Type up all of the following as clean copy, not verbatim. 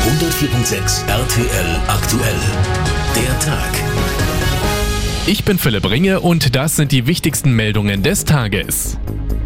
104.6 RTL aktuell. Der Tag. Ich bin Philipp Ringe und das sind die wichtigsten Meldungen des Tages.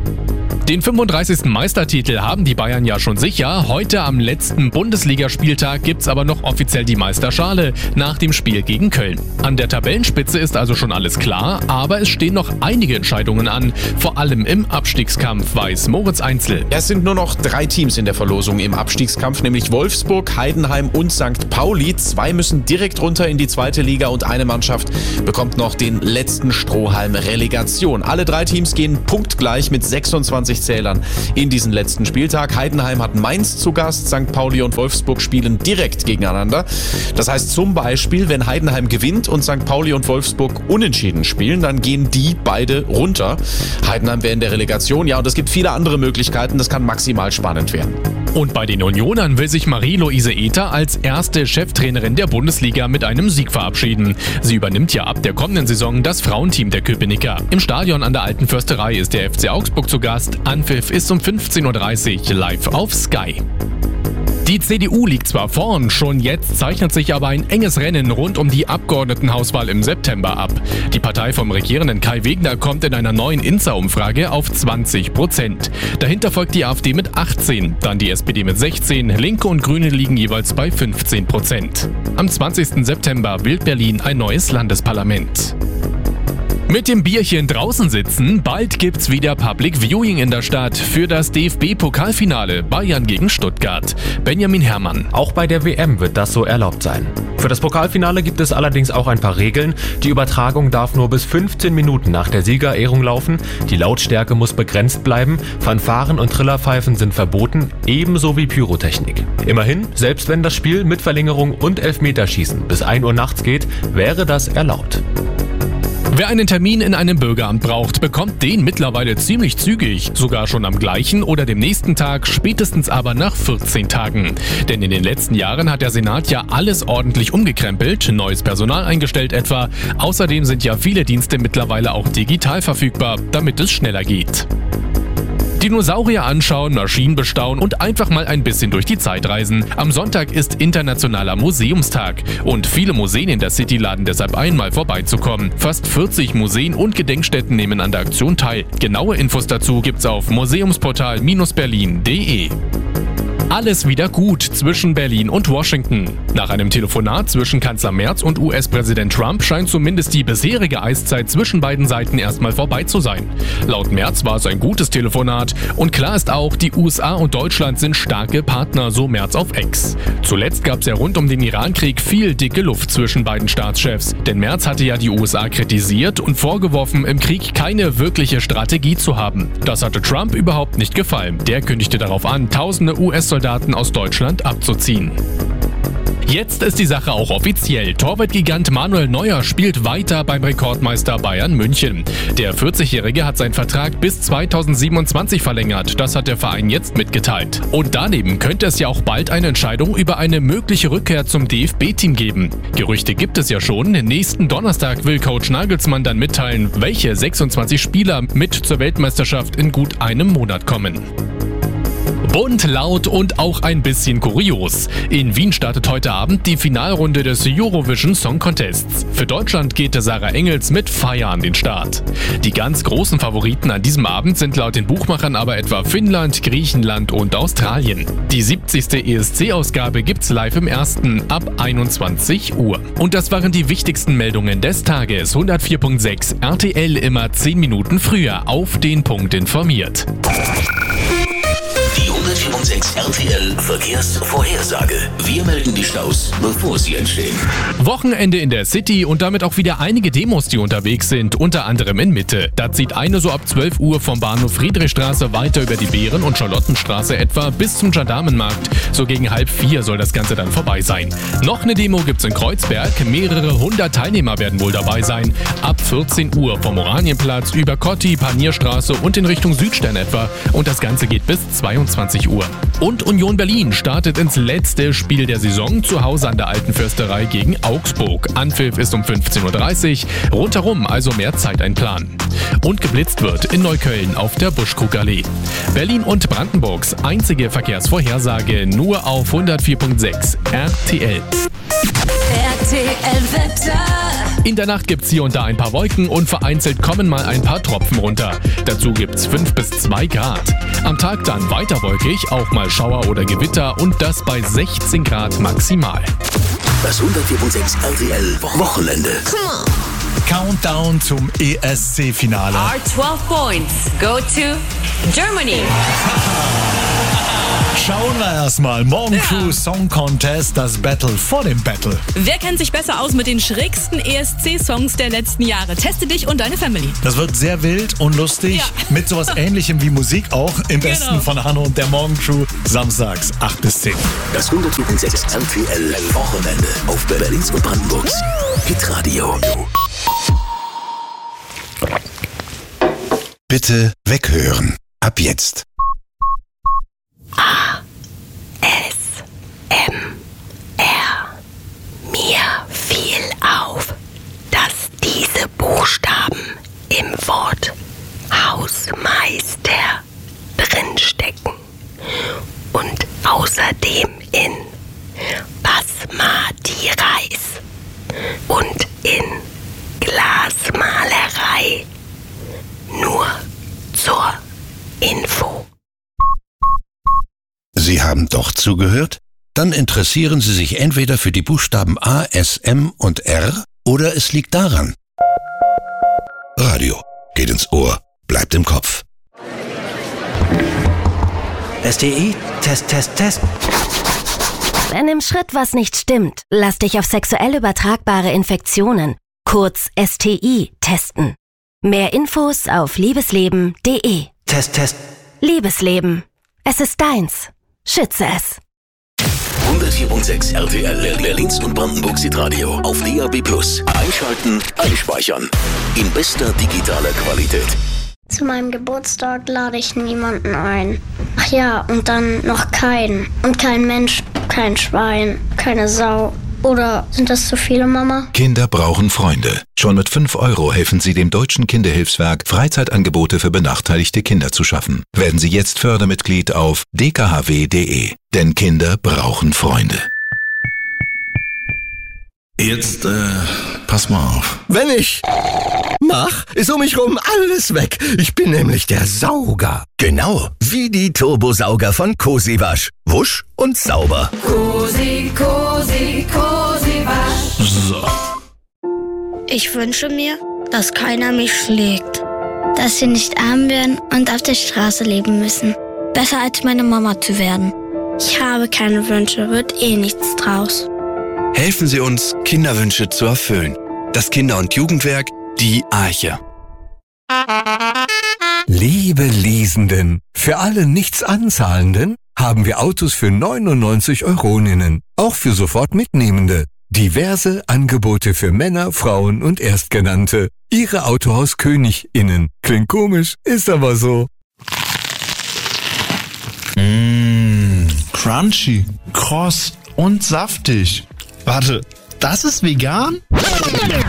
Den 35. Meistertitel haben die Bayern ja schon sicher. Heute am letzten Bundesligaspieltag gibt's aber noch offiziell die Meisterschale nach dem Spiel gegen Köln. An der Tabellenspitze ist also schon alles klar, aber es stehen noch einige Entscheidungen an. Vor allem im Abstiegskampf, weiß Moritz Einzel. Es sind nur noch 3 Teams in der Verlosung im Abstiegskampf, nämlich Wolfsburg, Heidenheim und St. Pauli. 2 müssen direkt runter in die zweite Liga und eine Mannschaft bekommt noch den letzten Strohhalm Relegation. Alle 3 Teams gehen punktgleich mit 26 Zählern in diesen letzten Spieltag. Heidenheim hat Mainz zu Gast, St. Pauli und Wolfsburg spielen direkt gegeneinander. Das heißt zum Beispiel, wenn Heidenheim gewinnt und St. Pauli und Wolfsburg unentschieden spielen, dann gehen die beide runter. Heidenheim wäre in der Relegation, ja, und es gibt viele andere Möglichkeiten, das kann maximal spannend werden. Und bei den Unionern will sich Marie-Louise Ether als erste Cheftrainerin der Bundesliga mit einem Sieg verabschieden. Sie übernimmt ja ab der kommenden Saison das Frauenteam der Köpenicker. Im Stadion an der Alten Försterei ist der FC Augsburg zu Gast. Anpfiff ist um 15.30 Uhr live auf Sky. Die CDU liegt zwar vorn, schon jetzt zeichnet sich aber ein enges Rennen rund um die Abgeordnetenhauswahl im September ab. Die Partei vom regierenden Kai Wegner kommt in einer neuen INSA-Umfrage auf 20%. Dahinter folgt die AfD mit 18%, dann die SPD mit 16%, Linke und Grüne liegen jeweils bei 15%. Am 20. September wählt Berlin ein neues Landesparlament. Mit dem Bierchen draußen sitzen, bald gibt's wieder Public Viewing in der Stadt für das DFB-Pokalfinale Bayern gegen Stuttgart. Benjamin Herrmann. Auch bei der WM wird das so erlaubt sein. Für das Pokalfinale gibt es allerdings auch ein paar Regeln. Die Übertragung darf nur bis 15 Minuten nach der Siegerehrung laufen, die Lautstärke muss begrenzt bleiben, Fanfaren und Trillerpfeifen sind verboten, ebenso wie Pyrotechnik. Immerhin, selbst wenn das Spiel mit Verlängerung und Elfmeterschießen bis 1 Uhr nachts geht, wäre das erlaubt. Wer einen Termin in einem Bürgeramt braucht, bekommt den mittlerweile ziemlich zügig. Sogar schon am gleichen oder dem nächsten Tag, spätestens aber nach 14 Tagen. Denn in den letzten Jahren hat der Senat ja alles ordentlich umgekrempelt, neues Personal eingestellt etwa. Außerdem sind ja viele Dienste mittlerweile auch digital verfügbar, damit es schneller geht. Dinosaurier anschauen, Maschinen bestaunen und einfach mal ein bisschen durch die Zeit reisen. Am Sonntag ist Internationaler Museumstag und viele Museen in der City laden deshalb ein, mal vorbeizukommen. Fast 40 Museen und Gedenkstätten nehmen an der Aktion teil. Genaue Infos dazu gibt's auf museumsportal-berlin.de. Alles wieder gut zwischen Berlin und Washington. Nach einem Telefonat zwischen Kanzler Merz und US-Präsident Trump scheint zumindest die bisherige Eiszeit zwischen beiden Seiten erstmal vorbei zu sein. Laut Merz war es ein gutes Telefonat und klar ist auch, die USA und Deutschland sind starke Partner, so Merz auf X. Zuletzt gab es ja rund um den Irankrieg viel dicke Luft zwischen beiden Staatschefs, denn Merz hatte ja die USA kritisiert und vorgeworfen, im Krieg keine wirkliche Strategie zu haben. Das hatte Trump überhaupt nicht gefallen. Der kündigte darauf an, tausende US-Soldaten aus Deutschland abzuziehen. Jetzt ist die Sache auch offiziell. Torwartgigant Manuel Neuer spielt weiter beim Rekordmeister Bayern München. Der 40-Jährige hat seinen Vertrag bis 2027 verlängert. Das hat der Verein jetzt mitgeteilt. Und daneben könnte es ja auch bald eine Entscheidung über eine mögliche Rückkehr zum DFB-Team geben. Gerüchte gibt es ja schon. Nächsten Donnerstag will Coach Nagelsmann dann mitteilen, welche 26 Spieler mit zur Weltmeisterschaft in gut einem Monat kommen. Bunt, laut und auch ein bisschen kurios. In Wien startet heute Abend die Finalrunde des Eurovision Song Contests. Für Deutschland geht Sarah Engels mit Fire an den Start. Die ganz großen Favoriten an diesem Abend sind laut den Buchmachern aber etwa Finnland, Griechenland und Australien. Die 70. ESC-Ausgabe gibt's live im Ersten ab 21 Uhr. Und das waren die wichtigsten Meldungen des Tages. 104.6 RTL immer 10 Minuten früher auf den Punkt informiert. Die 104.6 RTL Verkehrsvorhersage. Wir melden die Staus, bevor sie entstehen. Wochenende in der City und damit auch wieder einige Demos, die unterwegs sind, unter anderem in Mitte. Da zieht eine so ab 12 Uhr vom Bahnhof Friedrichstraße weiter über die Beeren- und Charlottenstraße etwa bis zum Gendarmenmarkt. So gegen 3:30 soll das Ganze dann vorbei sein. Noch eine Demo gibt's in Kreuzberg. Mehrere 100 Teilnehmer werden wohl dabei sein. Ab 14 Uhr vom Oranienplatz über Kotti, Panierstraße und in Richtung Südstern etwa. Und das Ganze geht bis 22 Uhr. Und Union Berlin startet ins letzte Spiel der Saison zu Hause an der Alten Försterei gegen Augsburg. Anpfiff ist um 15.30 Uhr. Rundherum also mehr Zeit einplanen. Und geblitzt wird in Neukölln auf der Buschkrugallee. Berlin und Brandenburgs einzige Verkehrsvorhersage nur auf 104.6 RTL. RTL Wetter. In der Nacht gibt's hier und da ein paar Wolken und vereinzelt kommen mal ein paar Tropfen runter. Dazu gibt's 5 bis 2 Grad. Am Tag dann weiter wolkig, auch mal Schauer oder Gewitter und das bei 16 Grad maximal. Das 104.6 RTL Wochenende. Countdown zum ESC-Finale. Our 12 points go to Germany. Schauen wir erstmal. Morgen Crew Song Contest, das Battle vor dem Battle. Wer kennt sich besser aus mit den schrägsten ESC-Songs der letzten Jahre? Teste dich und deine Family. Das wird sehr wild und lustig. Ja. Mit sowas Ähnlichem wie Musik auch. Im Besten von Hanno und der Morgen Crew. Samstags 8 bis 10. Das 104.6 RTL Wochenende auf Berlins und Brandenburgs Hitradio. Bitte weghören. Ab jetzt. Mir fiel auf, dass diese Buchstaben im Wort Hausmeister drinstecken und außerdem in Basmati Reis und in Glasmalerei. Nur zur Info. Sie haben doch zugehört? Dann interessieren Sie sich entweder für die Buchstaben A, S, M und R oder es liegt daran. Radio geht ins Ohr, bleibt im Kopf. STI, Test. Wenn im Schritt was nicht stimmt, lass dich auf sexuell übertragbare Infektionen, kurz STI, testen. Mehr Infos auf liebesleben.de. Test. Liebesleben. Es ist deins. Schütze es. 104.6 RTL Berlins und Brandenburgs Hitradio auf DAB+. Einschalten, einspeichern. In bester digitaler Qualität. Zu meinem Geburtstag lade ich niemanden ein. Ach ja, und dann noch keinen. Und kein Mensch, kein Schwein, keine Sau. Oder sind das zu viele, Mama? Kinder brauchen Freunde. Schon mit 5 € helfen Sie dem Deutschen Kinderhilfswerk, Freizeitangebote für benachteiligte Kinder zu schaffen. Werden Sie jetzt Fördermitglied auf dkhw.de. Denn Kinder brauchen Freunde. Jetzt, pass mal auf. Wenn ich mach, ist um mich rum alles weg. Ich bin nämlich der Sauger. Genau, wie die Turbosauger von Cosiwasch. Wusch und sauber. Cosi Wasch. So. Ich wünsche mir, dass keiner mich schlägt. Dass wir nicht arm werden und auf der Straße leben müssen. Besser als meine Mama zu werden. Ich habe keine Wünsche, wird nichts draus. Helfen Sie uns, Kinderwünsche zu erfüllen. Das Kinder- und Jugendwerk, die Arche. Liebe Leasenden, für alle Nichtsanzahlenden haben wir Autos für 99 Euroninnen, auch für sofort Mitnehmende. Diverse Angebote für Männer, Frauen und Erstgenannte. Ihre Autohaus-KönigInnen. Klingt komisch, ist aber so. Crunchy, kross und saftig. Warte, das ist vegan?